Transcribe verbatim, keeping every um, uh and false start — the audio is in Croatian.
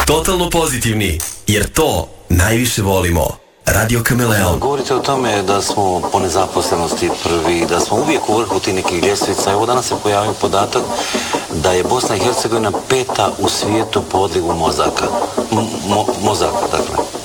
Totalno pozitivni, jer to najviše volimo. Radio Kameleon. Govorite o tome da smo po nezaposlenosti prvi, da smo uvijek u vrhu tih nekih ljestvica. Evo danas se pojavio podatak da je Bosna i Hercegovina peta u svijetu po odlivu mozaka. M- mo- mozaka, dakle.